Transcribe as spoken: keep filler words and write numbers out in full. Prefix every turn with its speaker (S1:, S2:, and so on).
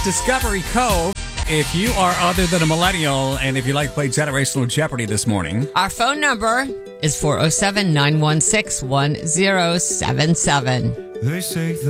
S1: at Discovery Cove. If you are other than a millennial and if you like to play Generational Jeopardy this morning,
S2: our phone number is four oh seven, nine one six, one oh seven seven.
S3: They say the